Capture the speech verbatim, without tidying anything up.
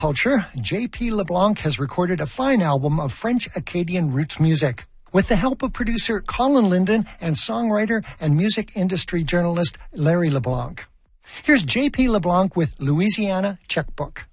Culture, J P LeBlanc has recorded a fine album of French Acadian roots music. With the help of producer Colin Linden and songwriter and music industry journalist Larry LeBlanc. Here's J P LeBlanc with Louisiana Checkbook.